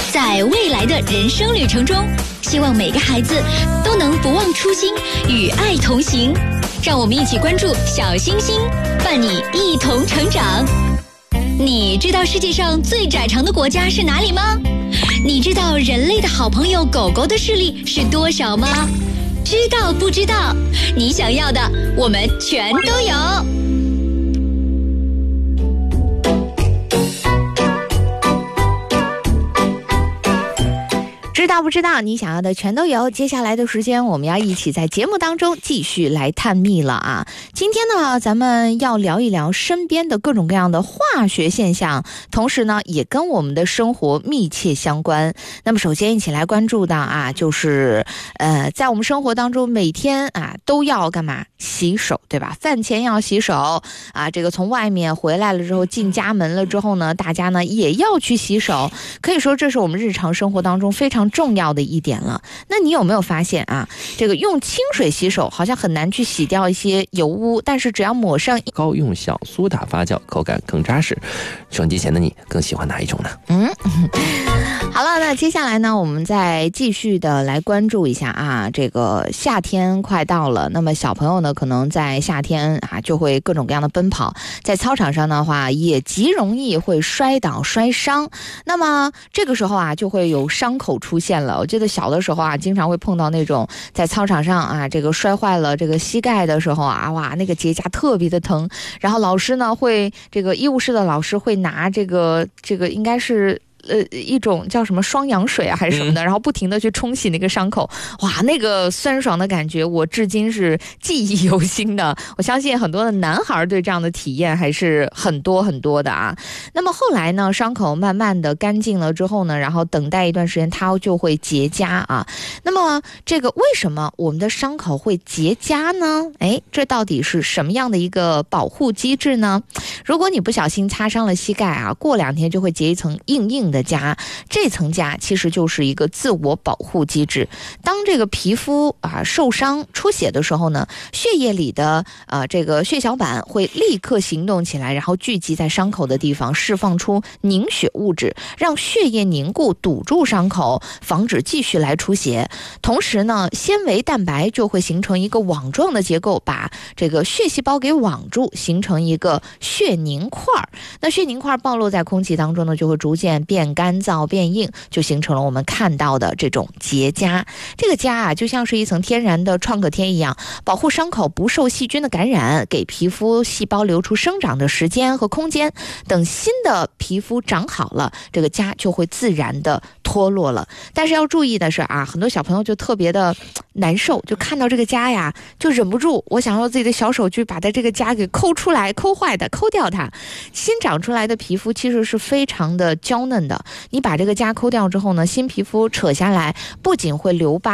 在未来的人生旅程中，希望每个孩子都能不忘初心，与爱同行。让我们一起关注小星星，伴你一同成长。你知道世界上最窄长的国家是哪里吗？你知道人类的好朋友狗狗的视力是多少吗？知道不知道？你想要的，我们全都有。 知道不知道？你想要的全都有。接下来的时间，我们要一起在节目当中继续来探秘了啊！今天呢，咱们要聊一聊身边的各种各样的化学现象，同时呢，也跟我们的生活密切相关。那么，首先一起来关注的啊，就是在我们生活当中，每天啊都要干嘛？洗手，对吧？饭前要洗手啊，这个从外面回来了之后，进家门了之后呢，大家呢也要去洗手。可以说，这是我们日常生活当中非常重要的一点了。那你有没有发现啊，这个用清水洗手好像很难去洗掉一些油污，但是只要抹上高用小苏打发酵，口感更扎实。收音机前的你更喜欢哪一种呢？ 好了，那接下来呢，我们再继续的来关注一下啊，这个夏天快到了，那么小朋友呢，可能在夏天啊就会各种各样的奔跑，在操场上的话也极容易会摔倒摔伤，那么这个时候啊就会有伤口出现了。我记得小的时候啊，经常会碰到那种在操场上啊这个摔坏了这个膝盖的时候啊，哇，那个结痂特别的疼，然后老师呢会这个医务室的老师会拿这个应该是一种叫什么双氧水啊还是什么的，然后不停的去冲洗那个伤口，哇，那个酸爽的感觉我至今是记忆犹新的。我相信很多的男孩对这样的体验还是很多很多的啊。那么后来呢，伤口慢慢的干净了之后呢，然后等待一段时间它就会结痂啊。那么这个为什么我们的伤口会结痂呢？这到底是什么样的一个保护机制呢？如果你不小心擦伤了膝盖啊，过2天就会结一层硬硬的痂，这层痂其实就是一个自我保护机制。当这个皮肤啊受伤出血的时候呢，血液里的这个血小板会立刻行动起来，然后聚集在伤口的地方，释放出凝血物质，让血液凝固堵住伤口，防止继续来出血。同时呢，纤维蛋白就会形成一个网状的结构，把这个血细胞给网住，形成一个血凝块。那血凝块暴露在空气当中呢，就会逐渐变干燥变硬，就形成了我们看到的这种结痂。这个痂啊就像是一层天然的创可贴一样，保护伤口不受细菌的感染，给皮肤细胞留出生长的时间和空间，等新的皮肤长好了，这个痂就会自然的脱落了。但是要注意的是啊，很多小朋友就特别的难受，就看到这个痂呀就忍不住，我想用自己的小手去把它这个痂给抠出来，抠坏的，抠掉它。新长出来的皮肤其实是非常的娇嫩的，你把这个痂抠掉之后呢，新皮肤扯下来不仅会留疤，